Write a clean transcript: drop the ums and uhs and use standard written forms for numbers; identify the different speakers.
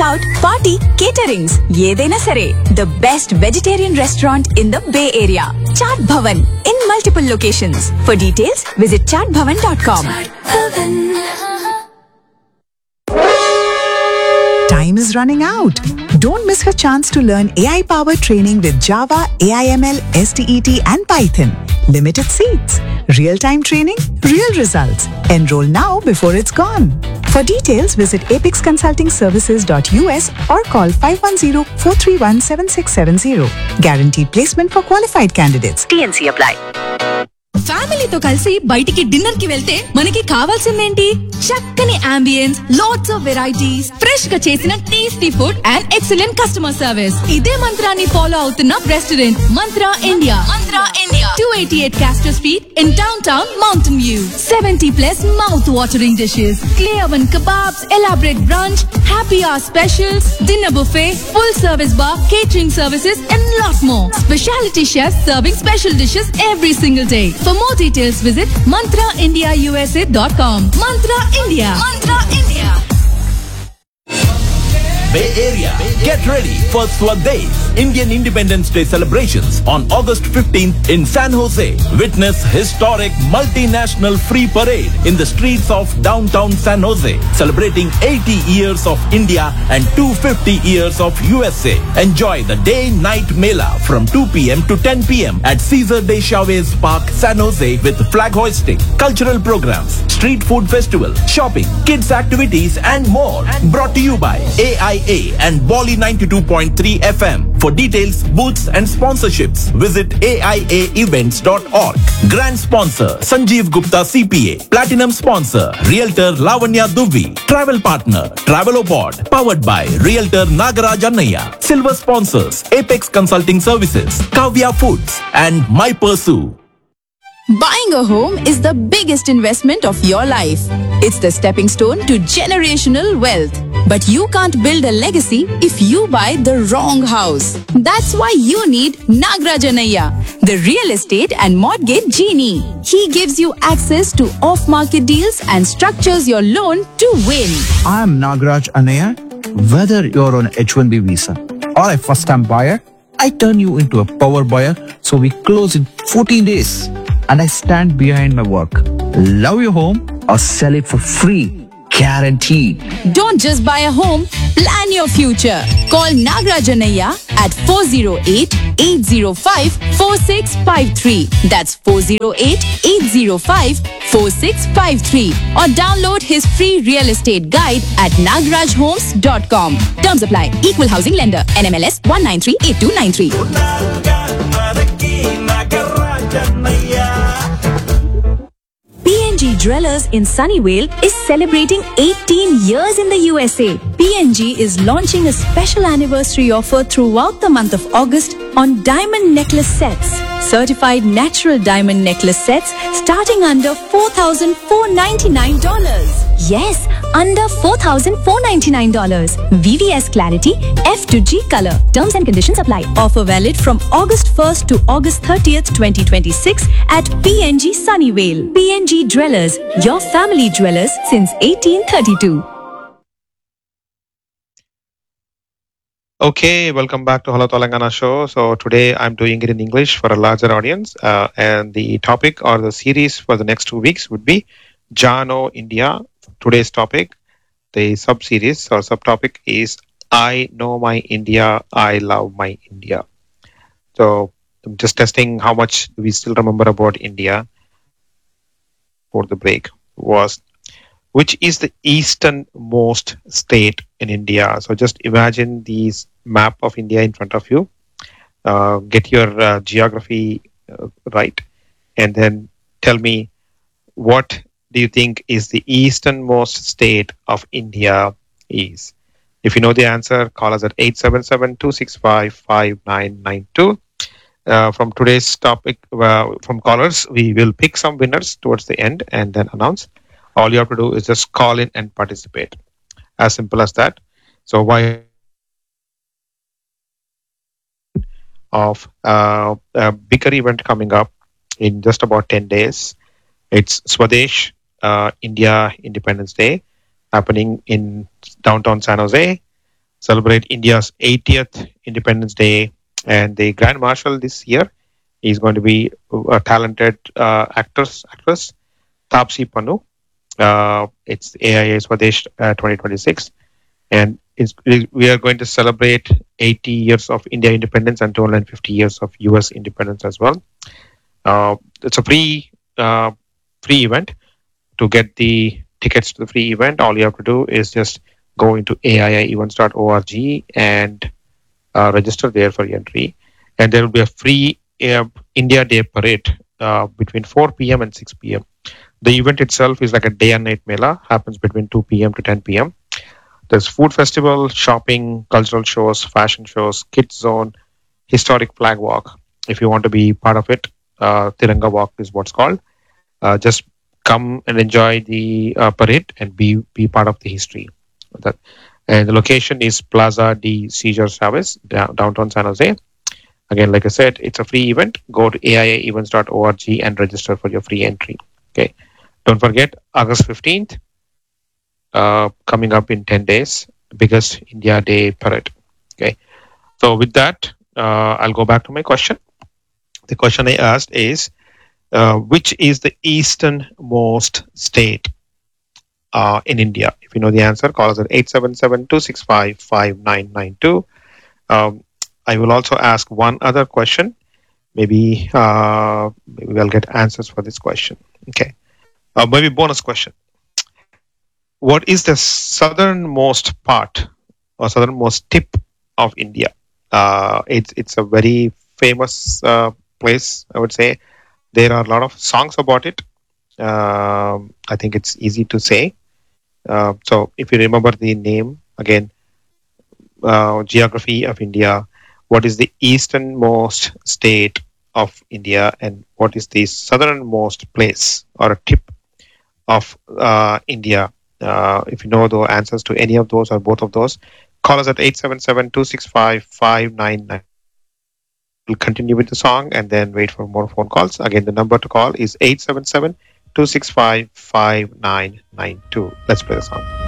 Speaker 1: takeout, party, caterings, ఏదైనా సరే. The best vegetarian restaurant in the Bay Area. Chaat Bhavan in multiple locations. For details, visit chaatbhavan.com.
Speaker 2: Time is running out. Don't miss her chance to learn AI-powered training with Java, AIML, STET and Python. Limited seats. Real-time training, real results. Enroll now before it's gone. For details, visit apexconsultingservices.us or call 510-431-7670. Guaranteed placement for qualified candidates. TNC apply.
Speaker 3: ఫ్యామిలీతో కలిసి బయటికి dinner కి వెళ్తే మనకి కావాల్సిందేంటి? చక్కని ambience, lots of varieties, fresh గా చేసిన tasty food and excellent customer service. ఇదే మంత్రాన్ని ఫాలో అవుతున్న restaurant mantra India. 288 Castor Street in downtown Mountain View. 70+ mouth-watering dishes, clear oven kebabs, elaborate brunch, happy hour specials, dinner buffet, full service bar, catering services and lot more. Specialty chefs serving special dishes every single day. For more details, visit mantraindiausa.com. Mantra India.
Speaker 4: Bay Area. Get ready for Swadesh Indian Independence Day celebrations on August 15th in San Jose. Witness historic multinational free parade in the streets of downtown San Jose, celebrating 80 years of India and 250 years of USA. Enjoy the day-night mela from 2 p.m. to 10 p.m. at Cesar de Chavez Park, San Jose, with flag hoisting, cultural programs, street food festival, shopping, kids activities and more. Brought to you by AIA and Bolly 92.3 FM. For details, booths and sponsorships, visit aiaevents.org. Grand sponsor Sanjeev Gupta CPA. Platinum sponsor Realtor Lavanya Dubey. Travel partner Travelopod. Powered by Realtor Nagaraj Annaya. Silver sponsors Apex Consulting Services, Kavya Foods and My Pursue.
Speaker 1: Buying a home is the biggest investment of your life. It's the stepping stone to generational wealth. But you can't build a legacy if you buy the wrong house. That's why you need Nagaraj Annaya, the real estate and mortgage genie. He gives you access to off-market deals and structures your loan to win.
Speaker 5: I'm Nagaraj Annaya. Whether you're on H-1B visa or a first-time buyer, I turn you into a power buyer so we close in 14 days. And I stand behind my work. Love your home or sell it for free. Guaranteed.
Speaker 1: Don't just buy a home, plan your future. Call Nagaraj Annaya at 408-805-4653. That's 408-805-4653. Or download his free real estate guide at nagarajhomes.com. Terms apply. Equal housing lender. NMLS 1938293. PNG Dwellers in Sunnyvale is celebrating 18 years in the USA. PNG is launching a special anniversary offer throughout the month of August on diamond necklace sets. Certified natural diamond necklace sets starting under $4,499. Yes, under $4,499. VVS clarity, F to G color. Terms and conditions apply. Offer valid from August 1st to August 30th, 2026 at PNG Sunnyvale. PNG Dwellers, your family dwellers since 1832.
Speaker 6: Okay, welcome back to Hello Telangana show. So today I'm doing it in English for a larger audience, and the topic or the series for the next 2 weeks would be Jano India. Today's topic, the sub-series or subtopic is I Know My India, I Love My India. So I'm just testing how much we still remember about India for the break. Was which is the easternmost state in India? So just imagine this map of India in front of you. Get your geography right, and then tell me what do you think is the easternmost state of India is. If you know the answer, call us at 877-265-5992. From today's topic, from callers, we will pick some winners towards the end and then announce. All you have to do is just call in and participate. As simple as that. So why of a bigger event coming up in just about 10 days. It's Swadesh India Independence Day happening in downtown San Jose. celebrate India's 80th Independence Day. And the Grand Marshal this year is going to be a talented actress, Taapsee Pannu. It's AIA Swadesh 2026. And we are going to celebrate 80 years of India independence and 250 years of US independence as well. It's a free event. To get the tickets to the free event, all you have to do is just go into aiaevents.org and register there for entry. And there will be a free India Day parade between 4 p.m. and 6 p.m. The event itself is like a day and night mela, happens between 2 p.m. to 10 p.m. There's food festival, shopping, cultural shows, fashion shows, kids zone, historic flag walk. If you want to be part of it, Tiranga Walk is what's called. Just come and enjoy the parade and be part of the history. And the location is Plaza de Cesar Chavez, downtown San Jose. Again, like I said, it's a free event. Go to aiaevents.org and register for your free entry. Okay. Don't forget, August 15th, coming up in 10 days, biggest India Day parade. Okay. So with that, I'll go back to my question. The question I asked is, which is the easternmost state in India? If you know the answer, call us at 877-265-5992. I will also ask one other question. Maybe I'll get answers for this question. Okay. Maybe bonus question. What is the southernmost part or southernmost tip of India? It's a very famous place, I would say. There are a lot of songs about it. I think it's easy to say. So if you remember the name, again, geography of India, what is the easternmost state of India and what is the southernmost place or a tip of India? If you know the answers to any of those or both of those, call us at 877-265-5992. We'll continue with the song and then wait for more phone calls. Again, the number to call is 877-265-5992. Let's play the song.